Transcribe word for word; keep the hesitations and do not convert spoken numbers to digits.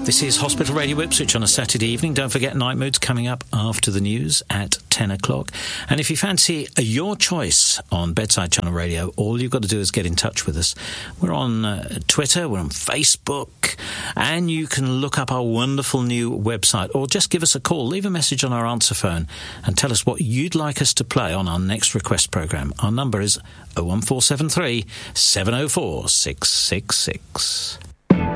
This is Hospital Radio Ipswich on a Saturday evening. Don't forget Night Moods coming up after the news at ten o'clock. And if you fancy your choice on Bedside Channel Radio, all you've got to do is get in touch with us. We're on uh, Twitter, we're on Facebook, and you can look up our wonderful new website, or just give us a call, leave a message on our answer phone and tell us what you'd like us to play on our next request programme. Our number is oh one four seven three, seven oh four, six six six.